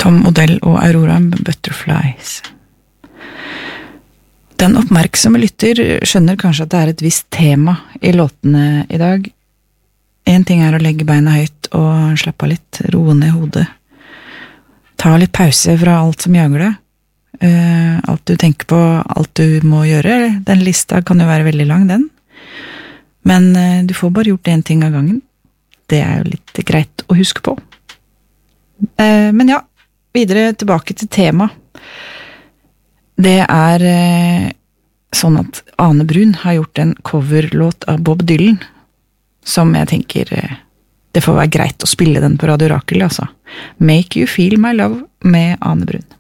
Tom Odell og Aurora Butterflies. Den oppmerksomme lytter skjønner kanskje at det et visst tema i låtene i dag. En ting å legge beina høyt og slappe av litt, roe ned hodet. Ta litt pause fra alt som jager deg. Alt du tenker på, alt du må gjøre. Den lista kan jo være veldig lang, den. Men du får bare gjort en ting av gangen. Det jo litt greit å huske på. Men ja, videre tilbake til tema. Det sånn at Ane Brun har gjort en coverlåt av Bob Dylan, som jeg tenker det får være greit å spille den på Radio Rakel, altså. Make You Feel My Love med Ane Brun.